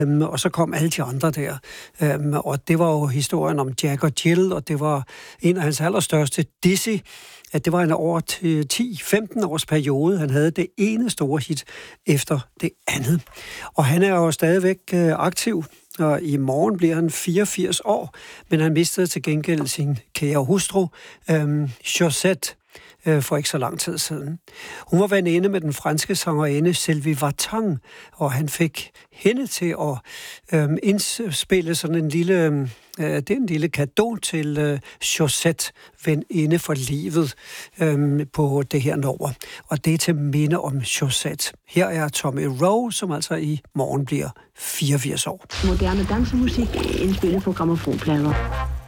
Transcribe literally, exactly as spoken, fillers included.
Øhm, og så kom alle de andre der. Øhm, og det var jo historien om Jack og Jill, og det var en af hans allerstørste, Dizzy, at det var en over ti femten års periode. Han havde det ene store hit efter det andet. Og han er jo stadigvæk øh, aktiv, og i morgen bliver han fireogfirs år, men han mistede til gengæld sin kære hustru, øh, Josette, øh, for ikke så lang tid siden. Hun var veninde med den franske sangerinde Sylvie Vartan, og han fik hende til at øh, indspille sådan en lille, øh, det er en lille cadeau til øh, Josette, veninde for livet, øh, på det her nummer. Og det er til minde om Josette. Her er Tommy Rowe, som altså i morgen bliver fireogfirs år. Moderne dansemusik indspillet på grammofonplader.